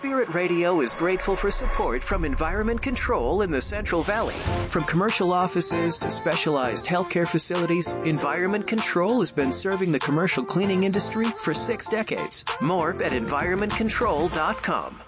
Spirit Radio is grateful for support from Environment Control in the Central Valley. From commercial offices to specialized healthcare facilities, Environment Control has been serving the commercial cleaning industry for 6 decades. More at environmentcontrol.com.